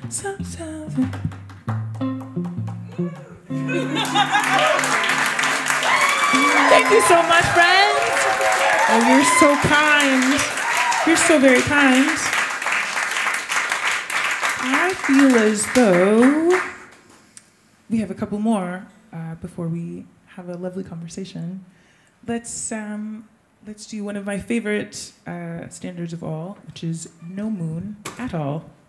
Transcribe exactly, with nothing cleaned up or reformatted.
So, so, Thank you so much, friends. Oh, you're so kind. You're so very kind. I feel as though we have a couple more uh, before we have a lovely conversation. Let's um, let's do one of my favorite uh, standards of all, which is no moon at all.